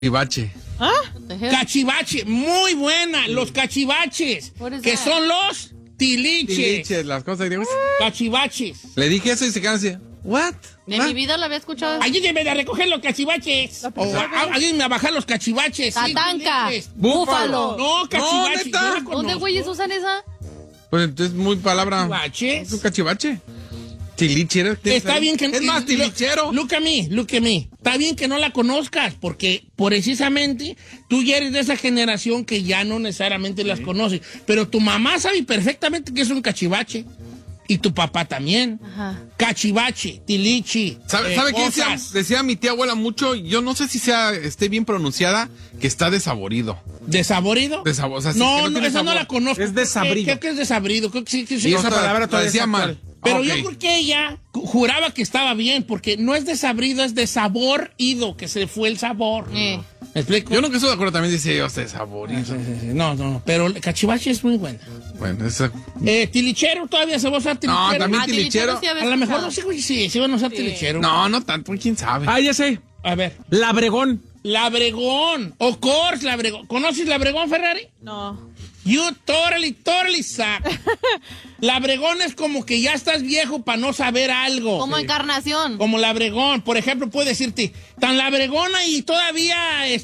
Cachivache. ¿Ah? Cachivache, muy buena. Los cachivaches, que son los tiliches. Tiliches, las cosas. Cachivaches. Le dije eso y se quedan así. ¿What? En mi vida la había escuchado. Ayúdenme a recoger los cachivaches. Ayúdenme a bajar los cachivaches. Tatanca. Sí, Búfalo. no, cachivache. ¿neta? yo la conozco. ¿Dónde güeyes usan esa? Pues entonces muy palabra. Cachivaches. ¿Es un cachivache? Tilichero. Está bien que... Es más, tilichero. Look at me. Está bien que no la conozcas, porque precisamente tú ya eres de esa generación que ya no necesariamente las conoces. Pero tu mamá sabe perfectamente que es un cachivache. Y tu papá también. Ajá. Cachivache, tilichi. ¿Sabe qué decía mi tía abuela mucho? Yo no sé si esté bien pronunciada, que está desaborido. ¿Desaborido? O sea, sí, no, tiene esa no sabor. la conozco. Es desabrido. Creo que es desabrido. Creo que sí. Y esa palabra todavía decía mal. Pero Ok. yo creo que ella juraba que estaba bien, porque no es desabrido, es desaborido, que se fue el sabor. ¿Me explico? Yo nunca estoy de acuerdo, también dice yo, desaborido. Sí. No, pero el cachivache es muy buena. Bueno, esa... Tilichero, todavía se va a usar tilichero. No, también tilichero. sí había A lo mejor no escuchado. sé, sí van a usar tilichero. No tanto, quién sabe. Ah, ya sé. A ver. Labregón. Labregón. Of course, Labregón. ¿Conoces Labregón, Ferrari? No. You totally suck. Labregón es como que ya estás viejo para no saber algo. Como encarnación. Como Labregón. Por ejemplo, puedo decirte, tan Labregona y todavía,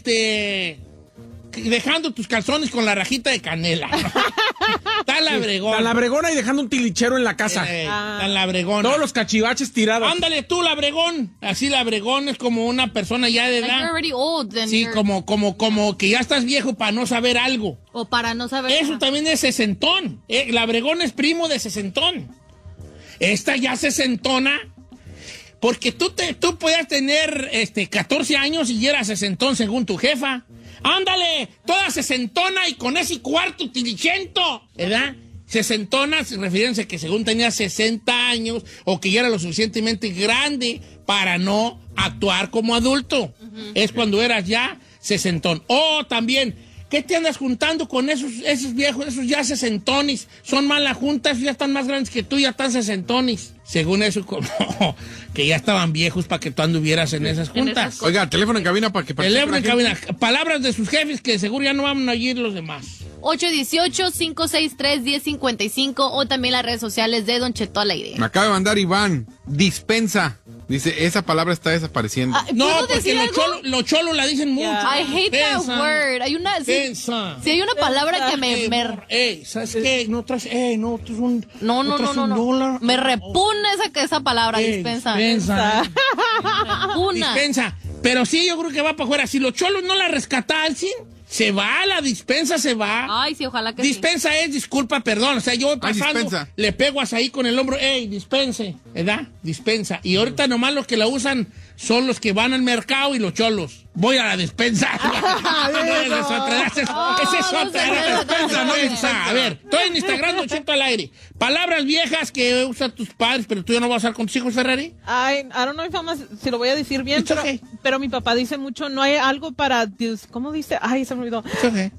dejando tus calzones con la rajita de canela. Tan Labregón. La labregona y dejando un tilichero en la casa. Tan Labregón. Todos los cachivaches tirados. Ándale tú, Labregón. Así Labregón es como una persona ya de Like you're edad. already old, then Sí, you're- como que ya estás viejo para no saber algo. O para no saber. Eso también es sesentón. Labregón es primo de sesentón. Esta ya sesentona, porque tú podías tener 14 años y ya eras sesentón según tu jefa. Ándale, toda sesentona y con ese cuarto tilichento, ¿verdad? Sesentona, refiriéndose que según tenía 60 años o que ya era lo suficientemente grande para no actuar como adulto. Es cuando eras ya sesentón. O también, ¿qué te andas juntando con esos viejos, esos ya sesentones? Son malas juntas, ya están más grandes que tú, ya están sesentones. Según eso, como que ya estaban viejos para que tú anduvieras en esas juntas. esas Oiga, teléfono en cabina para que participe Teléfono en la gente. cabina. Palabras de sus jefes que seguro ya no van a oír los demás. 818-563-1055 o también las redes sociales de Don Cheto al aire. Me acaba de mandar Iván, dispensa. Dice, esa palabra está desapareciendo. ¿Puedo No, porque decir algo? los cholos la dicen mucho. I hate that Pensa, word. Hay una... Sí, pensa. sí hay una palabra que me... ¿Sabes qué? No traes, no traes un... No. traes un dólar. Me repugna esa palabra, dispensa. Dispensa. Repugna. Dispensa. Pero sí, yo creo que va para afuera. Si los cholos no la rescatasen, se va, la dispensa se va. Ay, sí, ojalá que Dispensa es disculpa, perdón. O sea, yo voy pasando, dispensa. le pego ahí con el hombro, dispense, ¿verdad? Dispensa. Y ahorita nomás los que la usan son los que van al mercado y los cholos. Voy a la despensa. Esa es otra. Esa es otra. despensa, no Despensa. A ver, estoy en Instagram, Don Cheto al aire. Palabras viejas que usan tus padres, pero tú ya no vas a usar con tus hijos, Ferrari. I don't know si lo voy a decir bien, It's okay. pero mi papá dice mucho, no hay algo para, ¿cómo dice? Ay, se me olvidó. It's okay.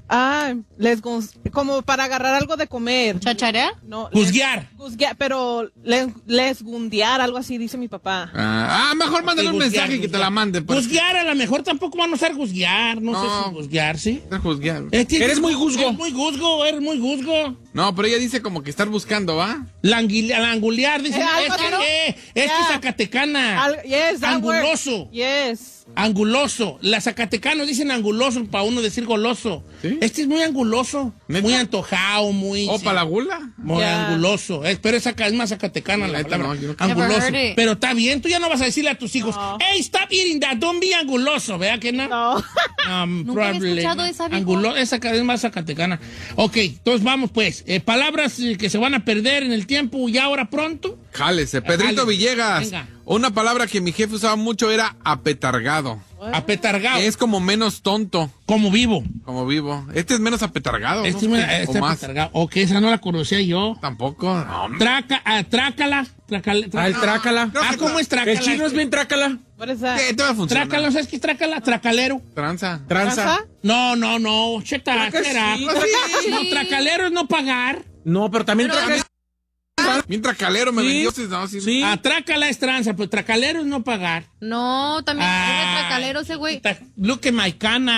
Como para agarrar algo de comer. ¿Chacharea? No, Juzguear. pero les gundear, algo así dice mi papá. Mejor mándale un Juzguear, mensaje que te juzguear. la mande. porque- Juzguear, a lo mejor tampoco van a usar juzguear. No sé si juzguear, ¿sí? Juzgar. Eres muy juzgo. Eres muy juzgo. No, pero ella dice como que estar buscando, ¿va? La angulear, dice. algo Es que así, ¿no? es zacatecana. Yes, that word. Anguloso. Yes. Anguloso. Las zacatecanos dicen anguloso para uno decir goloso. ¿Sí? Este es muy anguloso. ¿Neta? Muy antojado, muy... ¿O sí, para la gula? muy Ya. anguloso. Pero es más zacatecana la Neta, palabra. no, yo no- Anguloso. Never heard it. Pero está bien, tú ya no vas a decirle a tus hijos, hey, stop eating that, don't be anguloso, ¿verdad que no? No. Nunca había escuchado esa, viejo. Esa es más zacatecana. Ok, entonces vamos pues. Palabras que se van a perder en el tiempo ya ahora pronto. Jálese. Pedrito Jale. Villegas. Venga. Una palabra que mi jefe usaba mucho era apetargado. Apetargado. Es como menos tonto, como vivo. como vivo. Este es menos apetargado, Este ¿no? es O más. apetargado. Ok, esa no la conocía yo. Tampoco. No, hombre. Trácala. El trácala. ¿Cómo es trácala? El chino es bien trácala. What is that? ¿Qué te va a funcionar? Trácala, ¿sabes qué es trácala? Tracalero. Tranza. Tranza. No. Cheta, Claro que será. sí, No, tracalero es no pagar. No, pero también Pero traca es Bien tracalero me Sí. vendió. No, sí. Sí. Trácala es tranza, pero tracalero es no pagar. No, también es tracalero ese güey. Look at my cana.